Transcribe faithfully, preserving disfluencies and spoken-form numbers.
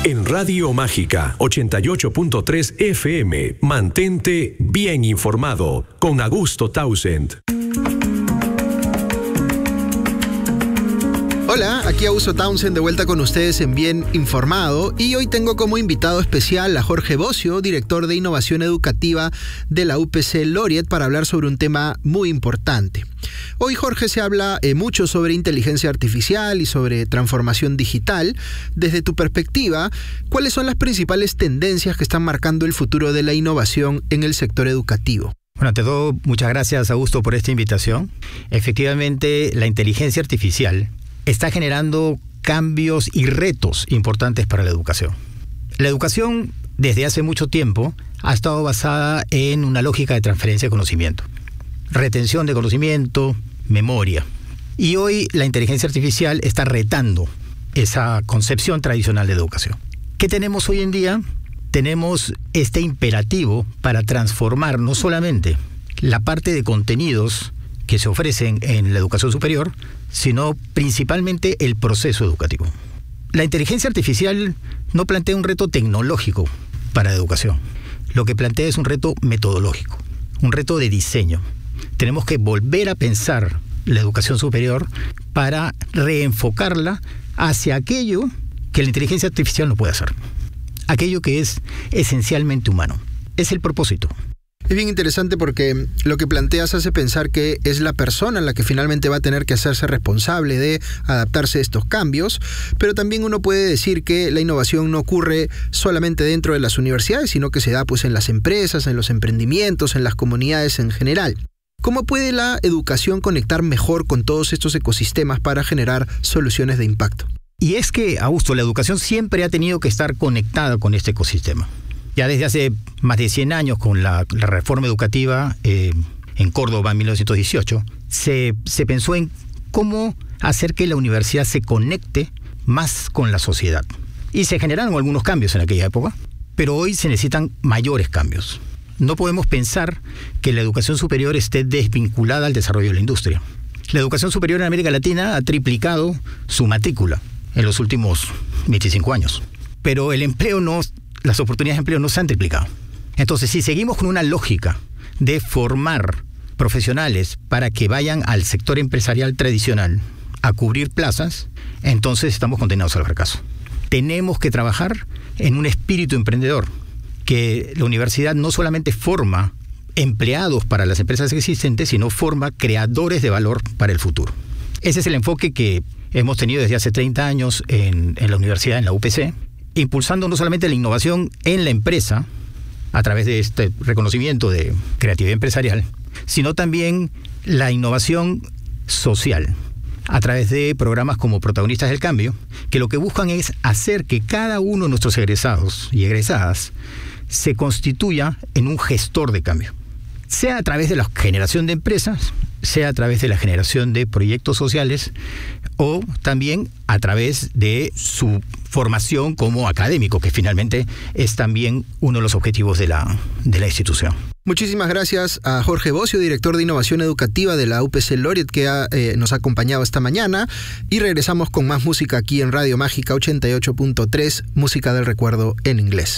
En Radio Mágica ochenta y ocho punto tres F M, mantente bien informado con Augusto Townsend. Hola, aquí Augusto Townsend de vuelta con ustedes en Bien Informado, y hoy tengo como invitado especial a Jorge Bocio, director de Innovación Educativa de la U P C Laureate, para hablar sobre un tema muy importante. Hoy, Jorge, se habla eh, mucho sobre inteligencia artificial y sobre transformación digital. Desde tu perspectiva, ¿cuáles son las principales tendencias que están marcando el futuro de la innovación en el sector educativo? Bueno, ante todo, muchas gracias, Augusto, por esta invitación. Efectivamente, la inteligencia artificial está generando cambios y retos importantes para la educación. La educación, desde hace mucho tiempo, ha estado basada en una lógica de transferencia de conocimiento, retención de conocimiento, memoria. Y hoy la inteligencia artificial está retando esa concepción tradicional de educación. ¿Qué tenemos hoy en día? Tenemos este imperativo para transformar no solamente la parte de contenidos que se ofrecen en la educación superior, sino principalmente el proceso educativo. La inteligencia artificial no plantea un reto tecnológico para la educación. Lo que plantea es un reto metodológico, un reto de diseño. Tenemos que volver a pensar la educación superior para reenfocarla hacia aquello que la inteligencia artificial no puede hacer, aquello que es esencialmente humano. Es el propósito. Es bien interesante porque lo que planteas hace pensar que es la persona la que finalmente va a tener que hacerse responsable de adaptarse a estos cambios, pero también uno puede decir que la innovación no ocurre solamente dentro de las universidades, sino que se da pues en las empresas, en los emprendimientos, en las comunidades en general. ¿Cómo puede la educación conectar mejor con todos estos ecosistemas para generar soluciones de impacto? Y es que, Augusto, la educación siempre ha tenido que estar conectada con este ecosistema. Ya desde hace más de cien años, con la, la reforma educativa eh, en Córdoba en mil novecientos dieciocho, se, se pensó en cómo hacer que la universidad se conecte más con la sociedad. Y se generaron algunos cambios en aquella época, pero hoy se necesitan mayores cambios. No podemos pensar que la educación superior esté desvinculada al desarrollo de la industria. La educación superior en América Latina ha triplicado su matrícula en los últimos veinticinco años, pero el empleo no... las oportunidades de empleo no se han triplicado. Entonces, si seguimos con una lógica de formar profesionales para que vayan al sector empresarial tradicional a cubrir plazas, entonces estamos condenados al fracaso. Tenemos que trabajar en un espíritu emprendedor, que la universidad no solamente forma empleados para las empresas existentes, sino forma creadores de valor para el futuro. Ese es el enfoque que hemos tenido desde hace treinta años en, en la universidad, en la U P C, impulsando no solamente la innovación en la empresa, a través de este reconocimiento de creatividad empresarial, sino también la innovación social, a través de programas como Protagonistas del Cambio, que lo que buscan es hacer que cada uno de nuestros egresados y egresadas se constituya en un gestor de cambio, sea a través de la generación de empresas, sea a través de la generación de proyectos sociales, o también a través de su formación como académico, que finalmente es también uno de los objetivos de la, de la institución. Muchísimas gracias a Jorge Bocio, director de Innovación Educativa de la U P C Laureate, que ha, eh, nos ha acompañado esta mañana, y regresamos con más música aquí en Radio Mágica ochenta y ocho punto tres, música del recuerdo en inglés.